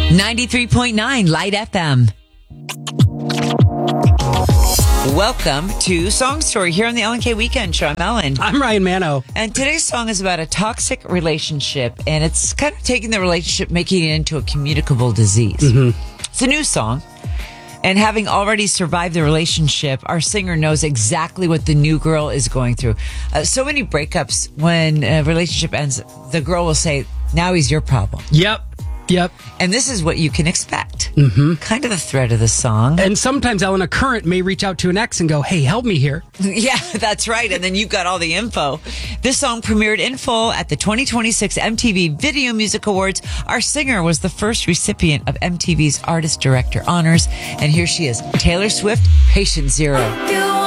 93.9 Light FM. Welcome to Song Story here on the Ellen K Weekend Show. I'm Ellen. I'm Ryan Manno. And today's song is about a toxic relationship, and it's kind of taking the relationship, making it into a communicable disease. It's a new song. And having already survived the relationship, our singer knows exactly what the new girl is going through. So many breakups, when a relationship ends, the girl will say, now he's your problem. Yep. And this is what you can expect. Kind of the thread of the song. And sometimes, Ellen, a current may reach out to an ex and go, hey, help me here. Yeah, that's right. And then you've got all the info. This song premiered in full at the 2026 MTV Video Music Awards. Our singer was the first recipient of MTV's Artist Director Honors. And here she is, Taylor Swift, Patient Zero.